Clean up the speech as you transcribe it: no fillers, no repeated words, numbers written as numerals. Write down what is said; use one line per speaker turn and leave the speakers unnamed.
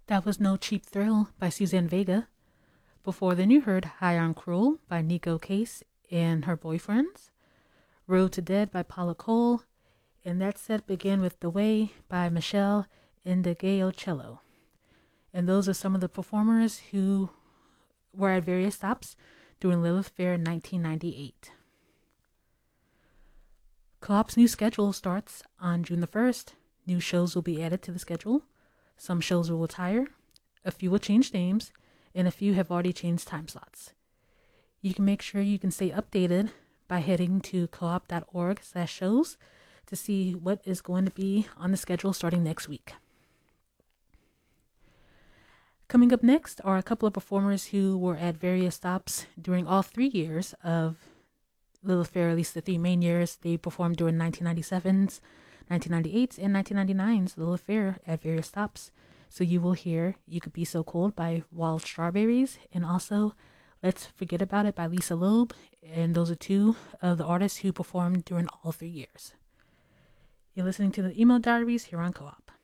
That was No Cheap Thrill by Suzanne Vega. Before then, you heard High on Cruel by Nico Case and her boyfriends. Road to Dead by Paula Cole. And that set began with The Way by Michelle Indegeocello. And those are some of the performers who were at various stops during Lilith Fair in 1998. Co-op's new schedule starts on June the 1st. New shows will be added to the schedule. Some shows will retire, a few will change names, and a few have already changed time slots. You can make sure you can stay updated by heading to coop.org/shows to see what is going to be on the schedule starting next week. Coming up next are a couple of performers who were at various stops during all 3 years of Lilith Fair, at least the 3 main years. They performed during 1997's, 1998's, and 1999's Lilith Fair at various stops. So you will hear You Could Be So Cold by Wild Strawberries, and also Let's Forget About It by Lisa Loeb. And those are 2 of the artists who performed during all 3 years. You're listening to the Emo Diaries here on Co-op.